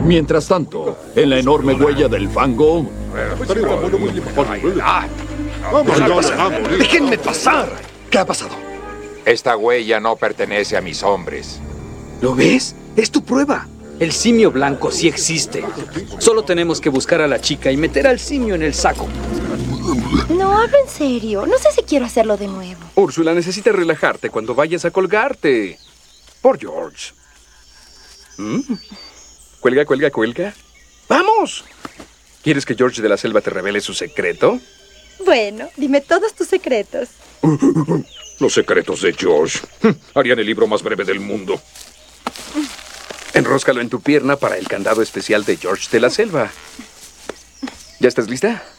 Mientras tanto, en la enorme huella del fango... ¡Déjenme pasar! ¿Qué ha pasado? Esta huella no pertenece a mis hombres. ¿Lo ves? Es tu prueba. El simio blanco sí existe. Solo tenemos que buscar a la chica y meter al simio en el saco. No, hablo en serio. No sé si quiero hacerlo de nuevo. Úrsula, necesitas relajarte cuando vayas a colgarte. Por George. Cuelga, cuelga, cuelga. ¡Vamos! ¿Quieres que George de la Selva te revele su secreto? Bueno, dime todos tus secretos. Los secretos de George. Harían el libro más breve del mundo. Enróscalo en tu pierna para el candado especial de George de la Selva. ¿Ya estás lista?